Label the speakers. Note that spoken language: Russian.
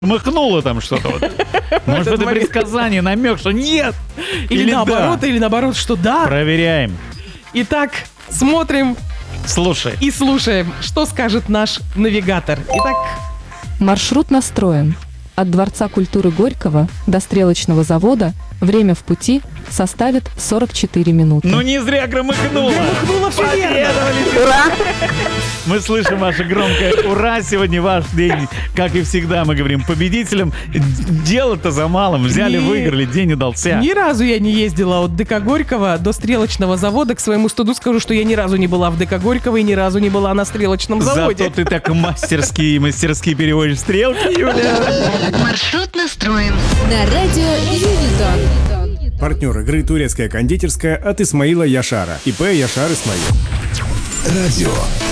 Speaker 1: махнуло там что-то. Может, это предсказание, намек, что нет.
Speaker 2: Или наоборот, что да.
Speaker 1: Проверяем.
Speaker 2: Итак, смотрим.
Speaker 1: Слушай.
Speaker 2: И слушаем, что скажет наш навигатор. Итак,
Speaker 3: маршрут настроен. От Дворца культуры Горького до Стрелочного завода время в пути составит 44 минуты.
Speaker 1: Ну не зря громыхнуло.
Speaker 2: Громыхнуло, все верно.
Speaker 1: Ура! Мы слышим ваше громкое «Ура!». Сегодня ваш день, как и всегда, мы говорим победителям. Дело-то за малым. Взяли, выиграли, день удался.
Speaker 2: Ни разу я не ездила от ДК Горького до Стрелочного завода. К своему стыду скажу, что я ни разу не была в ДК Горького и ни разу не была на Стрелочном заводе.
Speaker 1: Зато ты так мастерски переводишь стрелки, Юля.
Speaker 4: Маршрут настроен. На радио Юнитон.
Speaker 5: Партнер игры турецкая кондитерская от Исмаила Яшара. ИП Яшар Исмаил.
Speaker 6: Радио